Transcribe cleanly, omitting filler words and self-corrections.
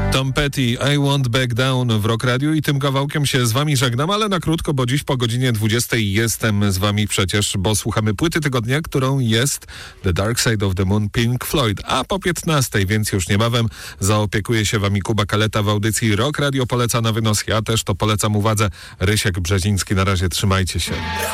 Tom Petty, I Won't Back Down w Rock Radio i tym kawałkiem się z wami żegnam, ale na krótko, bo dziś po godzinie 20 jestem z wami przecież, bo słuchamy płyty tygodnia, którą jest The Dark Side of the Moon Pink Floyd, a po 15, więc już niebawem zaopiekuje się wami Kuba Kaleta w audycji Rock Radio poleca na wynos. Ja też to polecam uwadze. Rysiek Brzeziński, na razie trzymajcie się.